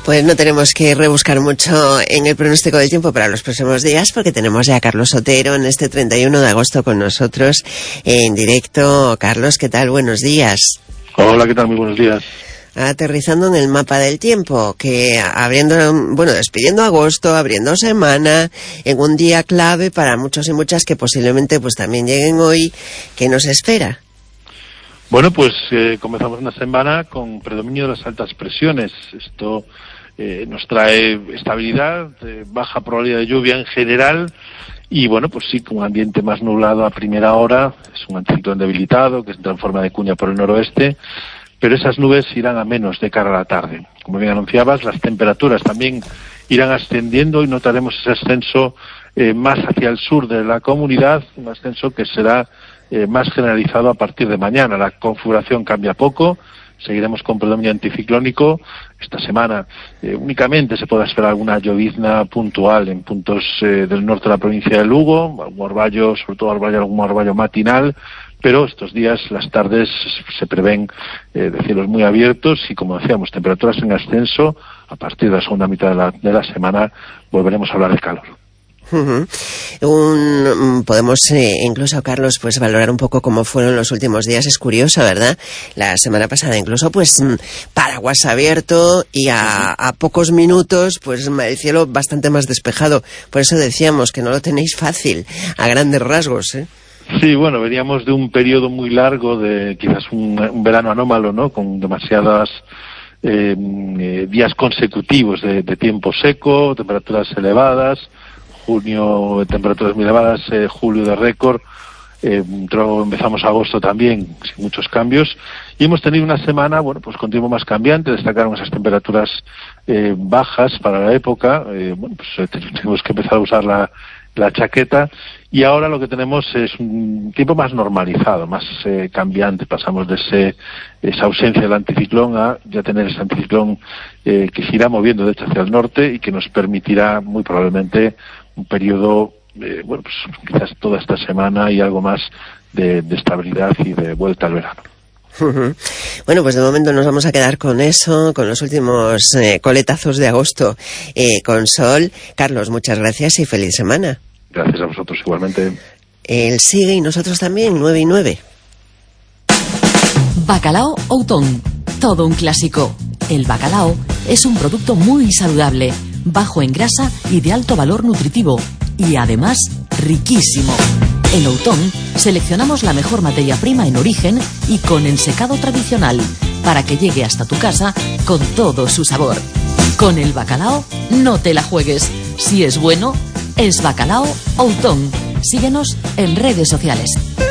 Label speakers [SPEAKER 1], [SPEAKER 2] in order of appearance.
[SPEAKER 1] Pues no tenemos que rebuscar mucho en el pronóstico del tiempo para los próximos días, porque tenemos ya a Carlos Otero en este 31 de agosto con nosotros en directo. Carlos, ¿qué tal? Buenos días.
[SPEAKER 2] Hola, ¿qué tal? Muy buenos días.
[SPEAKER 1] Aterrizando en el mapa del tiempo, que despidiendo agosto, abriendo semana, en un día clave para muchos y muchas que posiblemente pues también lleguen hoy. ¿Qué nos espera?
[SPEAKER 2] Bueno, pues comenzamos una semana con predominio de las altas presiones. Esto nos trae estabilidad, baja probabilidad de lluvia en general y bueno, pues sí, con un ambiente más nublado a primera hora. Es un anticiclón debilitado que entra en forma de cuña por el noroeste, pero esas nubes irán a menos de cara a la tarde. Como bien anunciabas, las temperaturas también irán ascendiendo y notaremos ese ascenso más hacia el sur de la comunidad, un ascenso que será más generalizado a partir de mañana. La configuración cambia poco, seguiremos con predominio anticiclónico. Esta semana únicamente se podrá esperar alguna llovizna puntual en puntos del norte de la provincia de Lugo, algún orvallo, sobre todo algún orvallo matinal, pero estos días, las tardes, se prevén de cielos muy abiertos y, como decíamos, temperaturas en ascenso. A partir de la segunda mitad de la semana volveremos a hablar de calor.
[SPEAKER 1] Podemos incluso, Carlos, pues valorar un poco cómo fueron los últimos días. Es curioso, ¿verdad? La semana pasada incluso pues paraguas abierto y a pocos minutos pues el cielo bastante más despejado. Por eso decíamos que no lo tenéis fácil a grandes rasgos, ¿eh?
[SPEAKER 2] Sí, bueno, veníamos de un periodo muy largo, de quizás un verano anómalo, ¿no? Con demasiadas días consecutivos de tiempo seco, temperaturas elevadas. Junio, temperaturas muy elevadas, julio de récord, empezamos agosto también, sin muchos cambios, y hemos tenido una semana, bueno, pues con tiempo más cambiante. Destacaron esas temperaturas bajas para la época, bueno, pues tenemos que empezar a usar la chaqueta, y ahora lo que tenemos es un tiempo más normalizado, más cambiante. Pasamos de esa ausencia del anticiclón a ya tener ese anticiclón que se irá moviendo de hecho hacia el norte y que nos permitirá muy probablemente un periodo, bueno, pues quizás toda esta semana y algo más de estabilidad y de vuelta al verano.
[SPEAKER 1] Bueno, pues de momento nos vamos a quedar con eso, con los últimos coletazos de agosto con sol. Carlos, muchas gracias y feliz semana.
[SPEAKER 2] Gracias a vosotros igualmente.
[SPEAKER 1] Él sigue y nosotros también, 9 y 9.
[SPEAKER 3] Bacalao Outón, todo un clásico. El bacalao es un producto muy saludable, bajo en grasa y de alto valor nutritivo, y además riquísimo. En Outón seleccionamos la mejor materia prima en origen y con ensecado tradicional, para que llegue hasta tu casa con todo su sabor. Con el bacalao no te la juegues. Si es bueno, es Bacalao Outón. Síguenos en redes sociales.